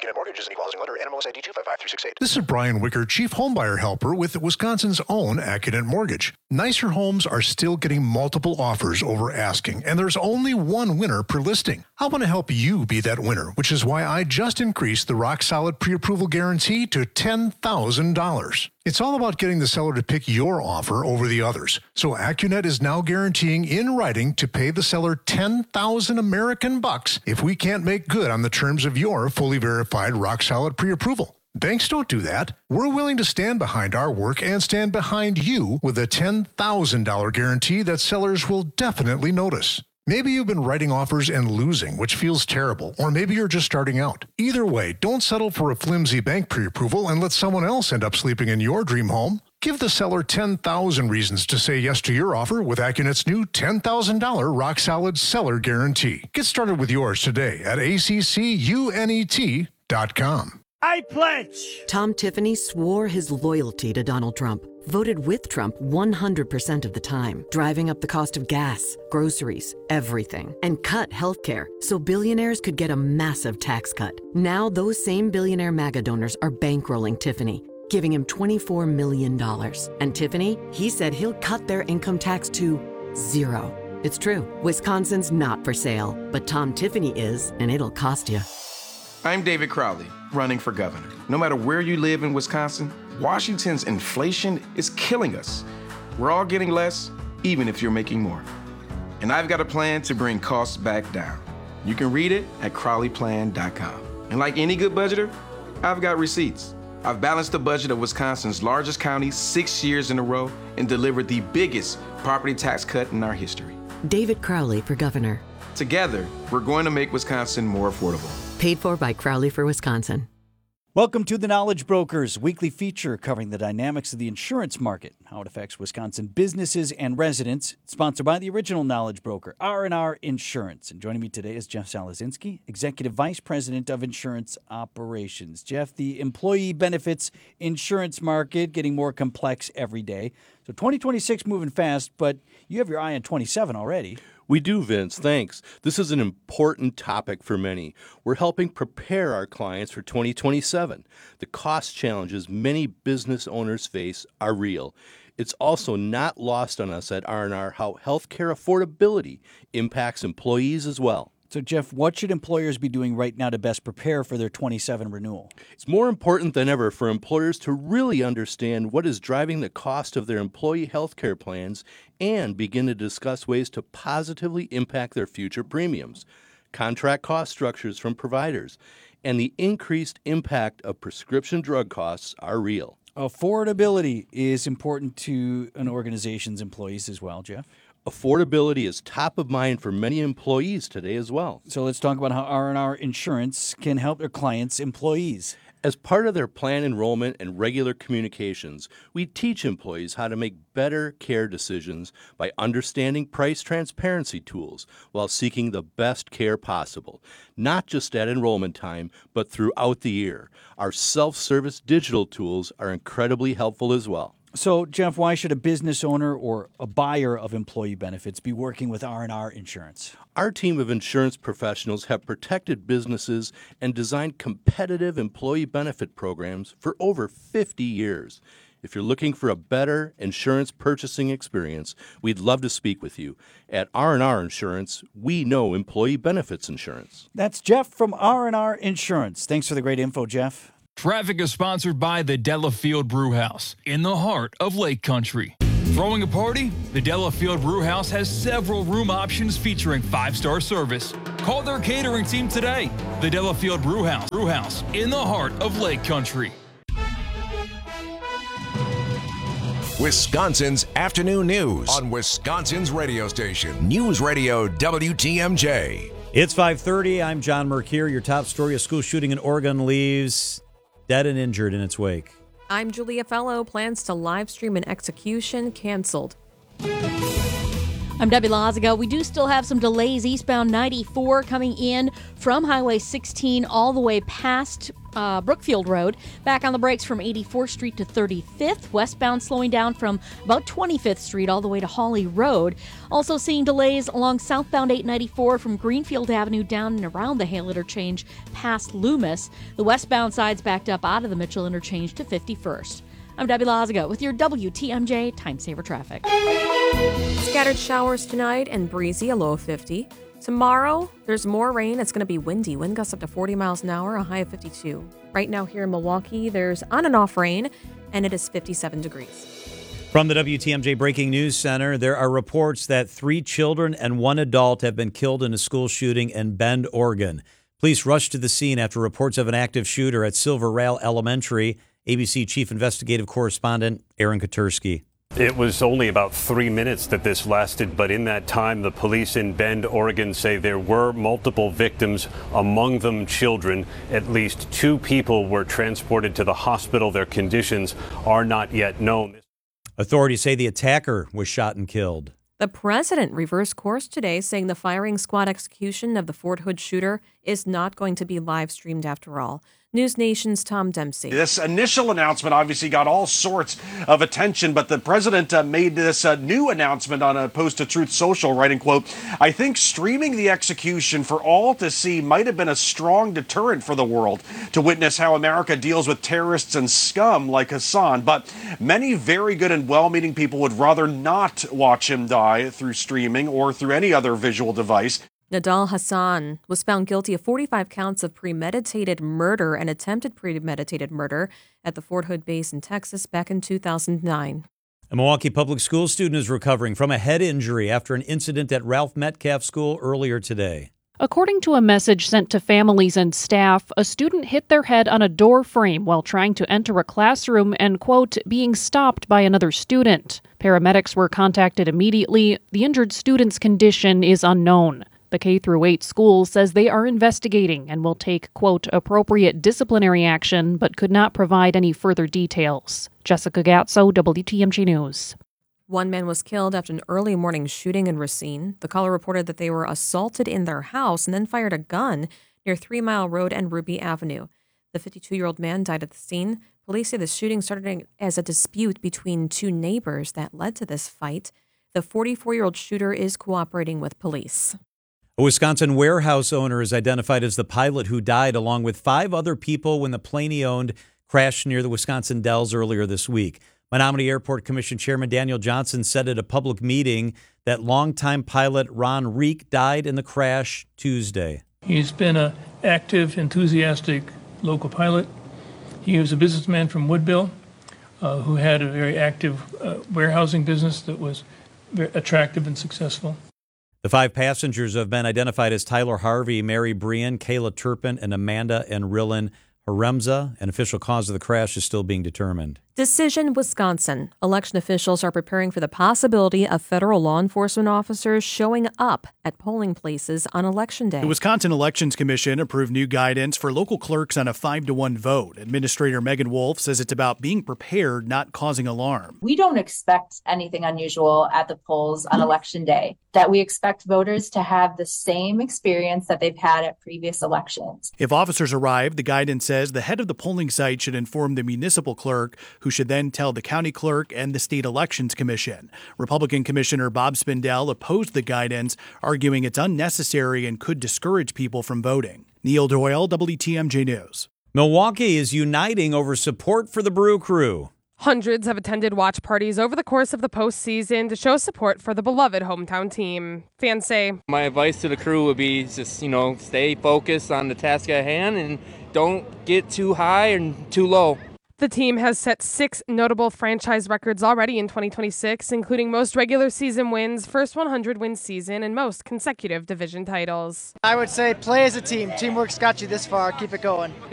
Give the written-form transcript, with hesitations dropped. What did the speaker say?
Accunet Mortgage is an equal housing lender. NMLS ID 255-368. This is Brian Wicker, Chief Homebuyer Helper with Wisconsin's own Accunet Mortgage. Nicer homes are still getting multiple offers over asking, and there's only one winner per listing. I want to help you be that winner, which is why I just increased the rock-solid pre-approval guarantee to $10,000. It's all about getting the seller to pick your offer over the others. So Accunet is now guaranteeing in writing to pay the seller 10,000 American bucks if we can't make good on the terms of your fully verified rock-solid pre-approval. Banks don't do that. We're willing to stand behind our work and stand behind you with a $10,000 guarantee that sellers will definitely notice. Maybe you've been writing offers and losing, which feels terrible, or maybe you're just starting out. Either way, don't settle for a flimsy bank pre-approval and let someone else end up sleeping in your dream home. Give the seller 10,000 reasons to say yes to your offer with Accunet's new $10,000 rock-solid seller guarantee. Get started with yours today at accunet.com. I pledge! Tom Tiffany swore his loyalty to Donald Trump, voted with Trump 100% of the time, driving up the cost of gas, groceries, everything, and cut healthcare so billionaires could get a massive tax cut. Now those same billionaire MAGA donors are bankrolling Tiffany, giving him $24 million. And Tiffany, he said he'll cut their income tax to zero. It's true. Wisconsin's not for sale, but Tom Tiffany is, and it'll cost you. I'm David Crowley, running for governor. No matter where you live in Wisconsin, Washington's inflation is killing us. We're all getting less, even if you're making more. And I've got a plan to bring costs back down. You can read it at crowleyplan.com. And like any good budgeter, I've got receipts. I've balanced the budget of Wisconsin's largest county 6 years in a row and delivered the biggest property tax cut in our history. David Crowley for governor. Together, we're going to make Wisconsin more affordable. Paid for by Crowley for Wisconsin. Welcome to the Knowledge Brokers weekly feature covering the dynamics of the insurance market, how it affects Wisconsin businesses and residents. Sponsored by the original Knowledge Broker, R&R Insurance. And joining me today is Jeff Salazinski, Executive Vice President of Insurance Operations. Jeff, the employee benefits insurance market getting more complex every day. So 2026 moving fast, but you have your eye on 27 already. We do, Vince. Thanks. This is an important topic for many. We're helping prepare our clients for 2027. The cost challenges many business owners face are real. It's also not lost on us at R&R how healthcare affordability impacts employees as well. So, Jeff, what should employers be doing right now to best prepare for their 27 renewal? It's more important than ever for employers to really understand what is driving the cost of their employee health care plans and begin to discuss ways to positively impact their future premiums, contract cost structures from providers, and the increased impact of prescription drug costs are real. Affordability is important to an organization's employees as well, Jeff. Affordability is top of mind for many employees today as well. So let's talk about how R&R Insurance can help their clients' employees. As part of their plan enrollment and regular communications, we teach employees how to make better care decisions by understanding price transparency tools while seeking the best care possible, not just at enrollment time, but throughout the year. Our self-service digital tools are incredibly helpful as well. So, Jeff, why should a business owner or a buyer of employee benefits be working with R&R Insurance? Our team of insurance professionals have protected businesses and designed competitive employee benefit programs for over 50 years. If you're looking for a better insurance purchasing experience, we'd love to speak with you. At R&R Insurance, we know employee benefits insurance. That's Jeff from R&R Insurance. Thanks for the great info, Jeff. Traffic is sponsored by the Delafield Brewhouse in the heart of Lake Country. Throwing a party? The Delafield Brewhouse has several room options featuring 5-star service. Call their catering team today. The Delafield Brewhouse in the heart of Lake Country. Wisconsin's afternoon news on Wisconsin's radio station, News Radio WTMJ. It's 5:30. I'm John Mercure. Your top story: a school shooting in Oregon leaves dead and injured in its wake. I'm Julia Fellow. Plans to live stream an execution canceled. I'm Debbie Lazago. We do still have some delays eastbound 94 coming in from Highway 16 all the way past Brookfield Road. Back on the brakes from 84th Street to 35th. Westbound slowing down from about 25th Street all the way to Hawley Road. Also seeing delays along southbound 894 from Greenfield Avenue down and around the Hale Interchange past Loomis. The westbound side's backed up out of the Mitchell Interchange to 51st. I'm Debbie Lazago with your WTMJ Time Saver Traffic. Scattered showers tonight and breezy, a low of 50. Tomorrow, there's more rain. It's going to be windy. Wind gusts up to 40 miles an hour, a high of 52. Right now here in Milwaukee, there's on and off rain, and it is 57 degrees. From the WTMJ Breaking News Center, there are reports that 3 children and 1 adult have been killed in a school shooting in Bend, Oregon. Police rushed to the scene after reports of an active shooter at Silver Rail Elementary. ABC Chief Investigative Correspondent Aaron Katursky. It was only about 3 minutes that this lasted, but in that time, the police in Bend, Oregon say there were multiple victims, among them children. At least 2 people were transported to the hospital. Their conditions are not yet known. Authorities say the attacker was shot and killed. The president reversed course today, saying the firing squad execution of the Fort Hood shooter is not going to be live streamed after all. News Nation's Tom Dempsey. This initial announcement obviously got all sorts of attention, but the president made this new announcement on a post to Truth Social, writing, quote, "I think streaming the execution for all to see might have been a strong deterrent for the world to witness how America deals with terrorists and scum like Hassan. But many very good and well-meaning people would rather not watch him die through streaming or through any other visual device." Nadal Hassan was found guilty of 45 counts of premeditated murder and attempted premeditated murder at the Fort Hood base in Texas back in 2009. A Milwaukee public school student is recovering from a head injury after an incident at Ralph Metcalf School earlier today. According to a message sent to families and staff, a student hit their head on a door frame while trying to enter a classroom and, quote, being stopped by another student. Paramedics were contacted immediately. The injured student's condition is unknown. The K-8 school says they are investigating and will take, quote, appropriate disciplinary action, but could not provide any further details. Jessica Gatso, WTMJ News. 1 man was killed after an early morning shooting in Racine. The caller reported that they were assaulted in their house and then fired a gun near 3 Mile Road and Ruby Avenue. The 52-year-old man died at the scene. Police say the shooting started as a dispute between 2 neighbors that led to this fight. The 44-year-old shooter is cooperating with police. A Wisconsin warehouse owner is identified as the pilot who died along with 5 other people when the plane he owned crashed near the Wisconsin Dells earlier this week. Menominee Airport Commission Chairman Daniel Johnson said at a public meeting that longtime pilot Ron Reek died in the crash Tuesday. He's been an active, enthusiastic local pilot. He was a businessman from Woodville who had a very active warehousing business that was very attractive and successful. The 5 passengers have been identified as Tyler Harvey, Mary Brian, Kayla Turpin, and Amanda and Rillan Haremza. An official cause of the crash is still being determined. Decision, Wisconsin. Election officials are preparing for the possibility of federal law enforcement officers showing up at polling places on Election Day. The Wisconsin Elections Commission approved new guidance for local clerks on a 5-to-1 vote. Administrator Megan Wolf says it's about being prepared, not causing alarm. We don't expect anything unusual at the polls on Election Day, that we expect voters to have the same experience that they've had at previous elections. If officers arrive, the guidance says the head of the polling site should inform the municipal clerk, who should then tell the county clerk and the state elections commission. Republican Commissioner Bob Spindell opposed the guidance, arguing it's unnecessary and could discourage people from voting. Neil Doyle, WTMJ News. Milwaukee is uniting over support for the Brew Crew. Hundreds have attended watch parties over the course of the postseason to show support for the beloved hometown team. Fans say, my advice to the crew would be just, stay focused on the task at hand and don't get too high and too low. The team has set 6 notable franchise records already in 2026, including most regular season wins, first 100-win season, and most consecutive division titles. I would say play as a team. Teamwork's got you this far. Keep it going.